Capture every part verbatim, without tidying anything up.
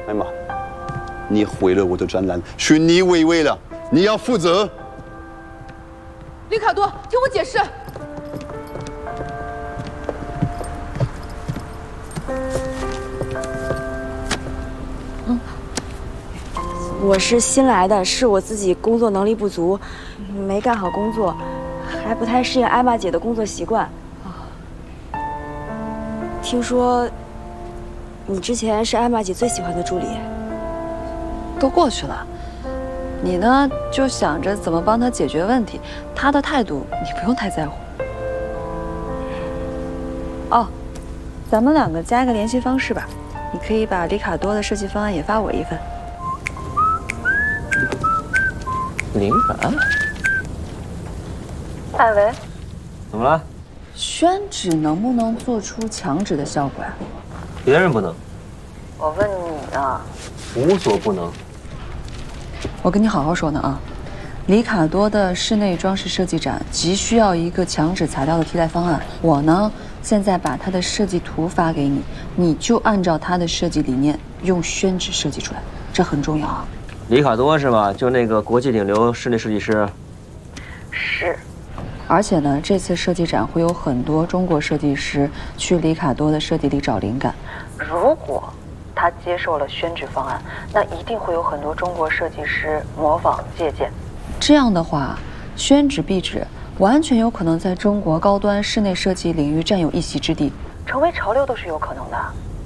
艾玛，你毁了我的展览，是你违违了，你要负责。 里卡多，听我解释。 嗯，我是新来的，是我自己工作能力不足，没干好工作，还不太适应艾玛姐的工作习惯。听说你之前是艾玛姐最喜欢的助理。 都过去了，你呢就想着怎么帮她解决问题，她的态度你不用太在乎。哦，咱们两个加一个联系方式吧，你可以把里卡多的设计方案也发我一份。 灵感？ 艾维， 怎么了？ 宣纸能不能做出墙纸的效果呀？ 别人不能， 我问你啊。 无所不能。 我跟你好好说呢啊，里卡多的室内装饰设计展急需要一个墙纸材料的替代方案。我呢，现在把他的设计图发给你，你就按照他的设计理念用宣纸设计出来，这很重要啊。 里卡多是吧？就那个国际顶流室内设计师。 是。而且呢，这次设计展会有很多中国设计师去里卡多的设计里找灵感。如果他接受了宣纸方案，那一定会有很多中国设计师模仿借鉴。这样的话，宣纸壁纸完全有可能在中国高端室内设计领域占有一席之地，成为潮流都是有可能的。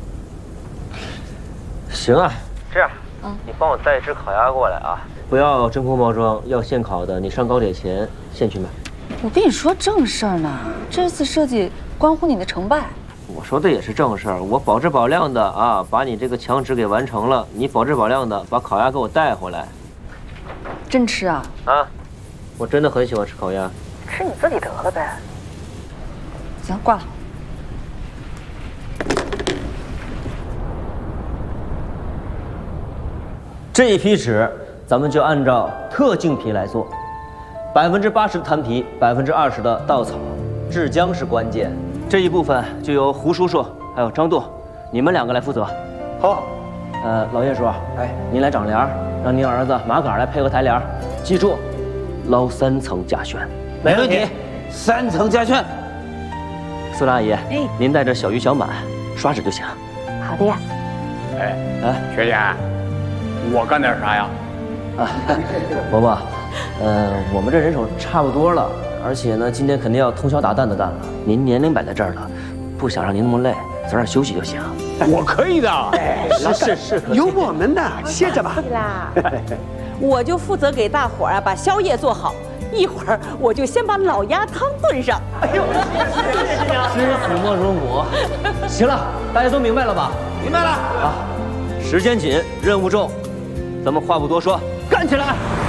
行啊，这样，嗯，你帮我带一只烤鸭过来啊，不要真空包装，要现烤的。你上高铁前现去买。 我跟你说正事儿呢，这次设计关乎你的成败。 我说的也是正事儿，我保质保量的啊，把你这个墙纸给完成了，你保质保量的把烤鸭给我带回来。 真吃啊？ 啊，我真的很喜欢吃烤鸭。 吃你自己得了呗。行，挂了。 这一批纸咱们就按照特净皮来做，百分之八十的摊皮，百分之二十的稻草，制浆是关键。这一部分就由胡叔叔还有张舵，你们两个来负责。 好， 呃，老叶叔，哎，您来长帘儿，让您儿子马杆来配合抬帘儿，记住，捞三层架旋。 没问题，三层架旋。 苏大爷，哎，您带着小鱼小满刷纸就行。 好的呀。 哎哎，学姐，我干点啥呀？ 啊，伯伯，呃，我们这人手差不多了。而且呢，今天肯定要通宵达旦的干了。您年龄摆在这儿了，不想让您那么累，早点休息就行。 我可以的， 哎， 是是是， 有我们的，歇着吧。 对啦，我就负责给大伙儿啊把宵夜做好，一会儿我就先把老鸭汤炖上。哎呦， 知死莫如母。行了，大家都明白了吧？ 明白了。 啊，时间紧，任务重，咱们话不多说，干起来！